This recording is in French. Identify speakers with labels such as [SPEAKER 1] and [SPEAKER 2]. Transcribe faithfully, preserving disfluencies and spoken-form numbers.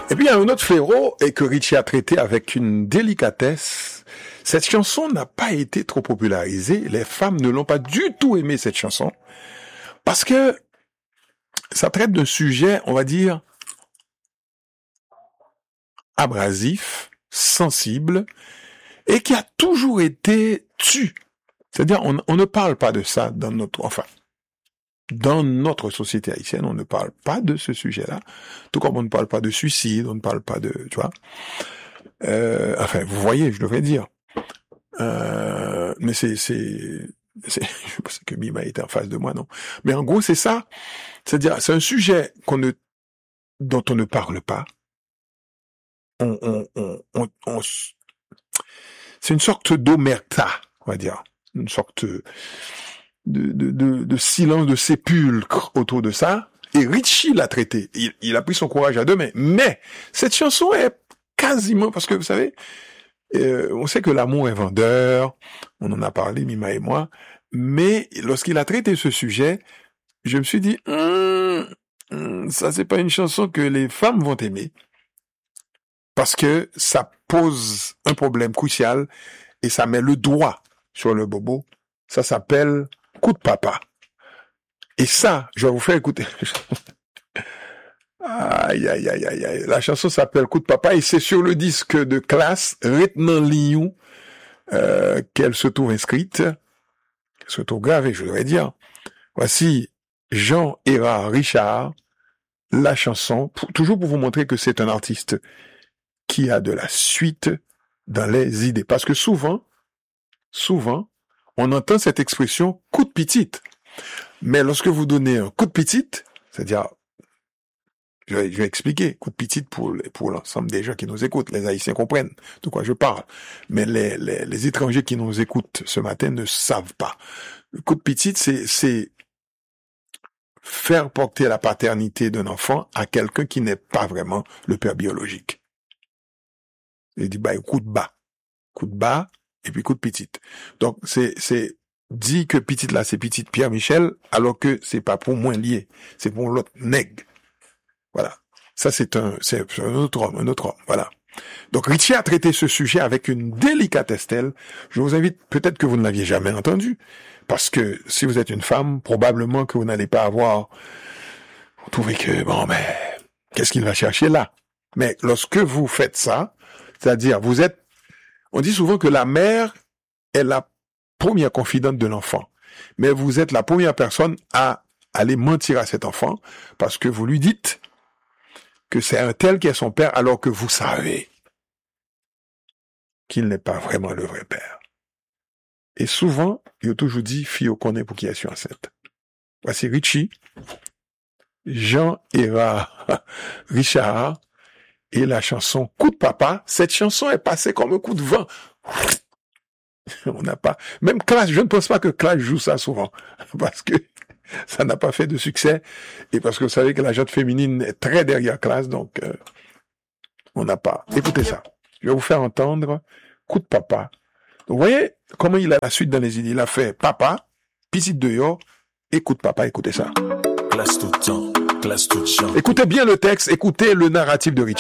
[SPEAKER 1] Et puis il y a un autre fléau et que Richie a traité avec une délicatesse. Cette chanson n'a pas été trop popularisée. Les femmes ne l'ont pas du tout aimé, cette chanson, parce que ça traite d'un sujet, on va dire, abrasif, sensible, et qui a toujours été tu. C'est-à-dire, on, on ne parle pas de ça dans notre, enfin, dans notre société haïtienne, on ne parle pas de ce sujet-là. Tout comme on ne parle pas de suicide, on ne parle pas de, tu vois. Euh, enfin, vous voyez, je devrais dire. Euh, mais c'est, c'est, c'est, je pense que Mima était en face de moi, non. Mais en gros, c'est ça. C'est-à-dire, c'est un sujet qu'on ne, dont on ne parle pas. On, on, on, on, on c'est une sorte d'omerta, on va dire. Une sorte de, de, de, de silence, de sépulcre autour de ça. Et Richie l'a traité. Il, il a pris son courage à deux mains. Mais, cette chanson est quasiment, parce que vous savez, euh, on sait que l'amour est vendeur. On en a parlé, Mima et moi. Mais, lorsqu'il a traité ce sujet, je me suis dit, hum, hum, ça c'est pas une chanson que les femmes vont aimer. Parce que ça pose un problème crucial et ça met le doigt sur le bobo. Ça s'appelle coup de papa. Et ça, je vais vous faire écouter. Aïe, aïe, aïe, aïe, aïe. La chanson s'appelle Coup de papa et c'est sur le disque de classe Retenant Lyon euh, qu'elle se trouve inscrite. Elle se trouve gravée, je devrais dire. Voici Jean Hérard Richard, la chanson, pour, toujours pour vous montrer que c'est un artiste qui a de la suite dans les idées. Parce que souvent, souvent, on entend cette expression coup de petite. Mais lorsque vous donnez un coup de petite, c'est-à-dire, je vais, je vais expliquer, coup de petite pour, pour l'ensemble des gens qui nous écoutent, les Haïtiens comprennent de quoi je parle. Mais les, les, les étrangers qui nous écoutent ce matin ne savent pas. Le coup de petite, c'est, c'est faire porter la paternité d'un enfant à quelqu'un qui n'est pas vraiment le père biologique. Il dit, bah, coup de bas. Coup de bas, et puis coup de petite. Donc, c'est, c'est, dit que petite là, c'est petite Pierre Michel, alors que c'est pas pour moins lié. C'est pour l'autre nègre. Voilà. Ça, c'est un, c'est un autre homme, un autre homme. Voilà. Donc, Richie a traité ce sujet avec une délicatesse telle. Je vous invite, peut-être que vous ne l'aviez jamais entendu. Parce que si vous êtes une femme, probablement que vous n'allez pas avoir, vous trouvez que, bon, ben, qu'est-ce qu'il va chercher là? Mais lorsque vous faites ça, c'est-à-dire, vous êtes, on dit souvent que la mère est la première confidente de l'enfant. Mais vous êtes la première personne à aller mentir à cet enfant parce que vous lui dites que c'est un tel qui est son père alors que vous savez qu'il n'est pas vraiment le vrai père. Et souvent, il a toujours dit, fille au connaît pour qui est sur enceinte. Voici Richie, Jean Hérard Richard, et la chanson Coup de papa. Cette chanson est passée comme un coup de vent. On n'a pas, même Clash, je ne pense pas que Clash joue ça souvent, parce que ça n'a pas fait de succès, et parce que vous savez que la gente féminine est très derrière Clash, donc euh, on n'a pas. Écoutez ça, je vais vous faire entendre Coup de papa. Donc, vous voyez comment il a la suite dans les idées. Il a fait papa, piscine dehors, et coup de papa, écoutez ça.
[SPEAKER 2] Classe tout le temps, classe tout le temps.
[SPEAKER 1] Écoutez bien le texte, écoutez le narratif de Richie.